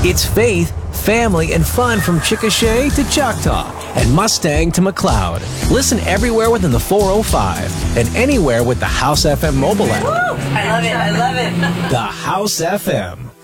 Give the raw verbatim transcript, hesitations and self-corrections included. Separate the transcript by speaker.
Speaker 1: It's faith, family, and fun from Chickasha to Choctaw and Mustang to McLeod. Listen everywhere within the four oh five and anywhere with the House F M mobile app.
Speaker 2: Woo! I love it. I love it.
Speaker 1: The House F M.